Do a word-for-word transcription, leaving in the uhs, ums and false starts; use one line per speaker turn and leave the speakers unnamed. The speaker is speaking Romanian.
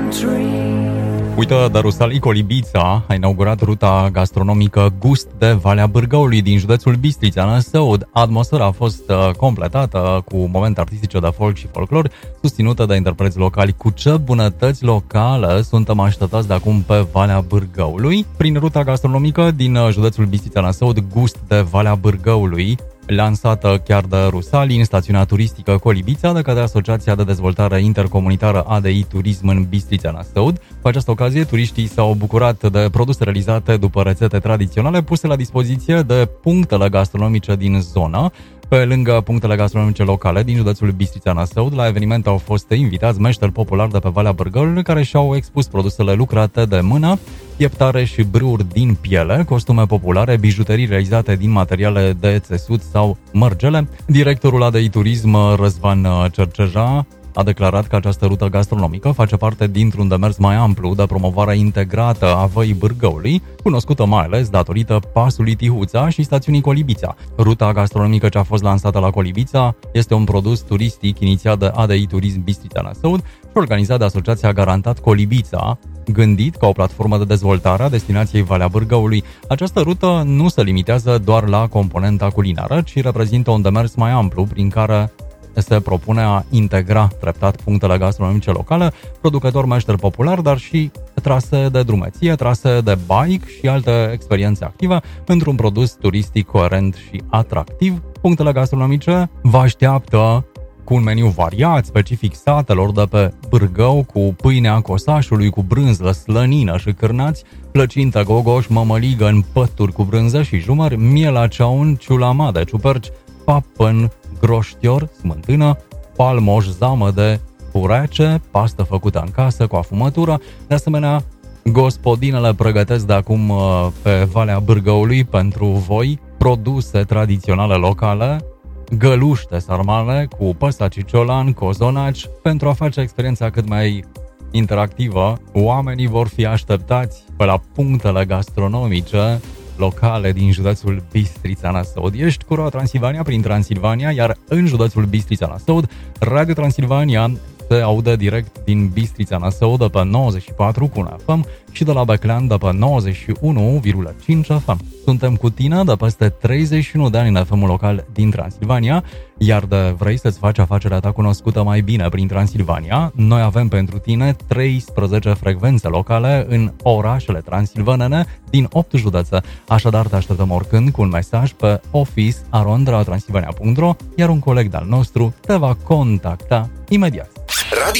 Uită de Rusalii Colibița a inaugurat ruta gastronomică Gust de Valea Bârgăului din județul Bistrița Năsăud. Atmosfera a fost completată cu momente artistice de folk și folclor, susținută de interpreți locali. Cu ce bunătăți locale suntem așteptați de acum pe Valea Bârgăului? Prin ruta gastronomică din județul Bistrița Năsăud, Gust de Valea Bârgăului, lansată chiar de Rusalii în stațiunea turistică Colibița de către Asociația de Dezvoltare Intercomunitară A D I Turism în Bistrița Năsăud. Cu această ocazie, turiștii s-au bucurat de produse realizate după rețete tradiționale puse la dispoziție de punctele gastronomice din zonă. Pe lângă punctele gastronomice locale din județul Bistrița Năsăud, la eveniment au fost invitați meșteri populari de pe Valea Bârgăului care și-au expus produsele lucrate de mână, pieptare și brâuri din piele, costume populare, bijuterii realizate din materiale de țesut sau mărgele. Directorul A D I Turism, Răzvan Cerceja, a declarat că această rută gastronomică face parte dintr-un demers mai amplu de promovare integrată a Văii Bârgăului, cunoscută mai ales datorită pasului Tihuța și stațiunii Colibița. Ruta gastronomică ce a fost lansată la Colibița este un produs turistic inițiat de A D I Turism Bistrița Năsăud și organizat de Asociația Garantat Colibița, gândit ca o platformă de dezvoltare a destinației Valea Bârgăului. Această rută nu se limitează doar la componenta culinară, ci reprezintă un demers mai amplu prin care se propune a integra treptat punctele gastronomice locale, producători meșteri populari, dar și trase de drumeție, trase de bike și alte experiențe active într-un produs turistic coerent și atractiv. Punctele gastronomice vă așteaptă cu un meniu variat, specific satelor de pe Bârgău, cu pâinea cosașului, cu brânză, slănină și cârnați, plăcintă, gogoș, mămăligă în pături cu brânză și jumări, miel la ceaun, ciulama de ciuperci, papăn, groștior, smântână, palmoș, zamă de purece, pastă făcută în casă cu afumătură. De asemenea, gospodinele pregătesc de acum pe Valea Bârgăului pentru voi produse tradiționale locale, găluște sarmale cu păsaci ciolan, cozonaci. Pentru a face experiența cât mai interactivă, oamenii vor fi așteptați pe la punctele gastronomice locale din județul Bistrița Năsăud. Ești cu Radio Transilvania prin Transilvania, iar în județul Bistrița Năsăud, Radio Transilvania se aude direct din Bistrița Năsăud de pe nouăzeci și patru cu un F M și de la Beclean de pe nouăzeci și unu virgulă cinci F M. Suntem cu tine de peste treizeci și unu de ani în F M-ul local din Transilvania, iar de vrei să-ți faci afacerea ta cunoscută mai bine prin Transilvania, noi avem pentru tine treisprezece frecvențe locale în orașele transilvanene din opt județe. Așadar, te așteptăm oricând cu un mesaj pe office arond radio transilvania punct ro, iar un coleg de-al nostru te va contacta imediat.